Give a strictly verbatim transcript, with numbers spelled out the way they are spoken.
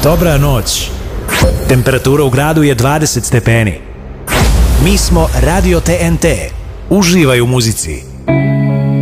Dobra noć. Temperatura u gradu je dvadeset stepeni. Mi smo Radio T N T. Uživaj u muzici.